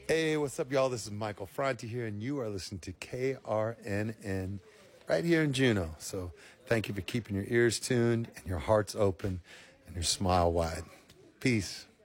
Hey, what's up, y'all? This is Michael Franti here, and you are listening to KRNN right here in Juneau. So thank you for keeping your ears tuned and your hearts open and your smile wide. Peace.